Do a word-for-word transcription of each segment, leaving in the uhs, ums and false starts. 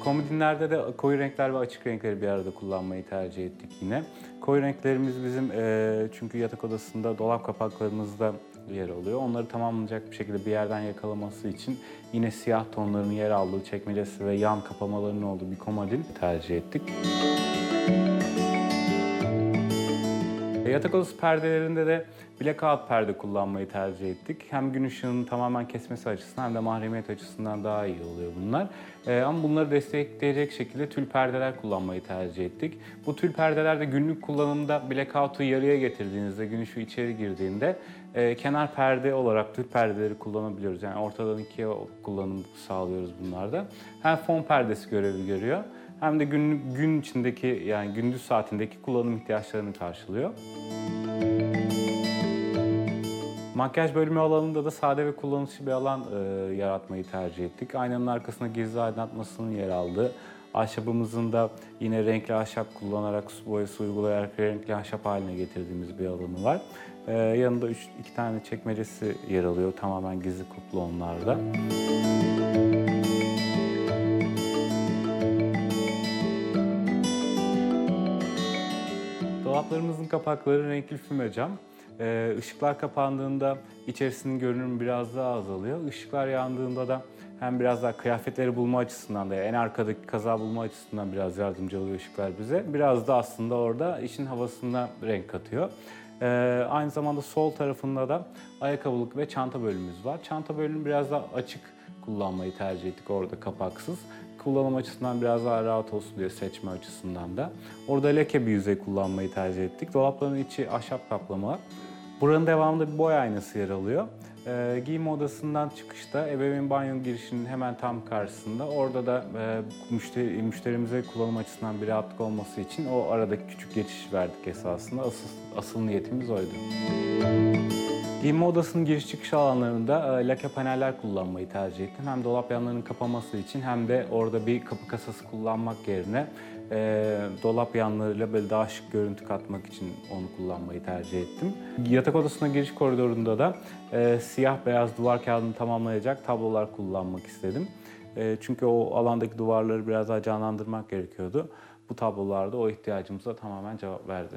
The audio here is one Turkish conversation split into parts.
Komodinlerde de koyu renkler ve açık renkleri bir arada kullanmayı tercih ettik yine. Koyu renklerimiz bizim e, çünkü yatak odasında dolap kapaklarımızda yer alıyor. Onları tamamlayacak bir şekilde bir yerden yakalaması için yine siyah tonların yer aldığı çekmecesi ve yan kapamalarının olduğu bir komodin tercih ettik. Yatak odası perdelerinde de blackout perde kullanmayı tercih ettik. Hem gün ışığının tamamen kesmesi açısından hem de mahremiyet açısından daha iyi oluyor bunlar. Ee, ama bunları destekleyecek şekilde tül perdeler kullanmayı tercih ettik. Bu tül perdeler de günlük kullanımda blackout'u yarıya getirdiğinizde, gün ışığı içeri girdiğinde e, kenar perde olarak tül perdeleri kullanabiliyoruz. Yani ortadan ikiye kullanım sağlıyoruz bunlarda. Hem fon perdesi görevi görüyor, hem de gün, gün içindeki yani gündüz saatindeki kullanım ihtiyaçlarını karşılıyor. Makyaj bölümü alanında da sade ve kullanışlı bir alan e, yaratmayı tercih ettik. Aynanın arkasında gizli aydınlatmasının yer aldığı, ahşabımızın da yine renkli ahşap kullanarak su boyası uygulayarak renkli ahşap haline getirdiğimiz bir alanı var. E, yanında üç, iki tane çekmecesi yer alıyor, tamamen gizli kuplu onlarda. Dolaplarımızın kapakları renkli füme cam. Ee, ışıklar kapandığında içerisinin görünümü biraz daha azalıyor. Işıklar yandığında da hem biraz daha kıyafetleri bulma açısından da en arkadaki kazağı bulma açısından biraz yardımcı oluyor ışıklar bize. Biraz da aslında orada işin havasına renk katıyor. Ee, aynı zamanda sol tarafında da ayakkabılık ve çanta bölümümüz var. Çanta bölümü biraz daha açık kullanmayı tercih ettik orada kapaksız. Kullanım açısından biraz daha rahat olsun diye seçme açısından da. Orada leke bir yüzey kullanmayı tercih ettik. Dolapların içi ahşap kaplama. Buranın devamında bir boy aynası yer alıyor. Ee, giyinme odasından çıkışta ebeveyn banyo girişinin hemen tam karşısında. Orada da e, müşteri, müşterimize kullanım açısından bir rahatlık olması için o aradaki küçük geçiş verdik esasında. Asıl, asıl niyetimiz oydu. Giyinme odasının giriş çıkış alanlarında e, lake paneller kullanmayı tercih ettim. Hem dolap yanlarının kapaması için hem de orada bir kapı kasası kullanmak yerine e, dolap yanlarıyla böyle daha şık görüntü katmak için onu kullanmayı tercih ettim. Yatak odasına giriş koridorunda da e, siyah beyaz duvar kağıdını tamamlayacak tablolar kullanmak istedim. E, çünkü o alandaki duvarları biraz daha canlandırmak gerekiyordu. Bu tablolar da o ihtiyacımıza tamamen cevap verdi.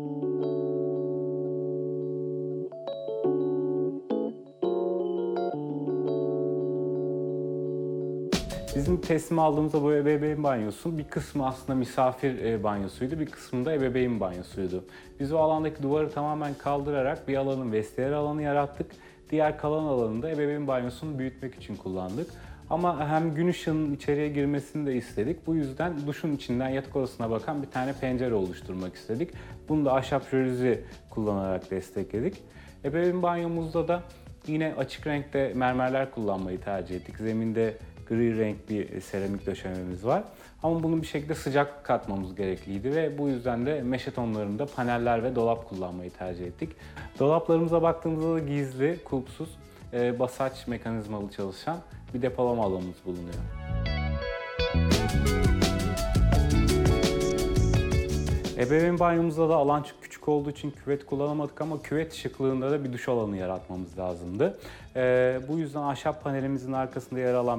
Bizim teslim aldığımızda bu ebeveyn banyosu bir kısmı aslında misafir banyosuydu, bir kısmı da ebeveyn banyosuydu. Biz o alandaki duvarı tamamen kaldırarak bir alanın vestiyer alanı yarattık. Diğer kalan alanı da ebeveyn banyosunu büyütmek için kullandık. Ama hem gün ışığının içeriye girmesini de istedik. Bu yüzden duşun içinden yatak odasına bakan bir tane pencere oluşturmak istedik. Bunu da ahşap jaluzi kullanarak destekledik. Ebeveyn banyomuzda da yine açık renkte mermerler kullanmayı tercih ettik. Zeminde gri renk bir seramik döşememiz var. Ama bunu bir şekilde sıcak katmamız gerekliydi ve bu yüzden de meşe tonlarında paneller ve dolap kullanmayı tercih ettik. Dolaplarımıza baktığımızda da gizli, kulpsuz, e, basaç mekanizmalı çalışan bir depolama alanımız bulunuyor. Ebeveyn banyomuzda da alan küçük olduğu için küvet kullanamadık ama küvet şıklığında da bir duş alanı yaratmamız lazımdı. Ee, bu yüzden ahşap panelimizin arkasında yer alan